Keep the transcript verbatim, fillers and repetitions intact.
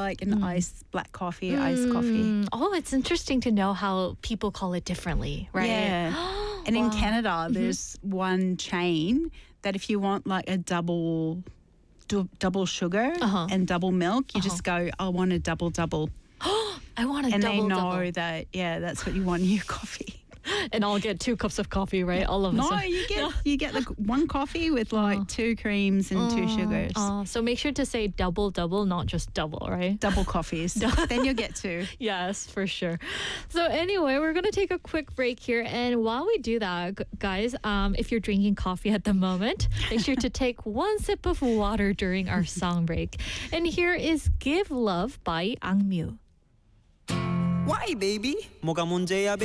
like an Mm. iced black coffee, iced coffee. Mm. Oh, it's interesting to know how people call it differently, right? Yeah. And in Wow. Canada, there's one chain that if you want like a double du- double sugar Uh-huh. and double milk, you Uh-huh. just go, I want a double double. I want a And double they know double. that, yeah, that's what you want in your coffee. And I'll get two cups of coffee, right? All of a No, sudden. you get you get like one coffee with like Oh. two creams and two sugars. Oh, so make sure to say double double, not just double, right? Double coffees. Then you'll get two. Yes, for sure. So anyway, we're gonna take a quick break here, and while we do that, gu- guys, um, if you're drinking coffee at the moment, make sure to take one sip of water during our song break. And here is "Give Love" by Angmyu. Why, baby? 뭐가 문제야,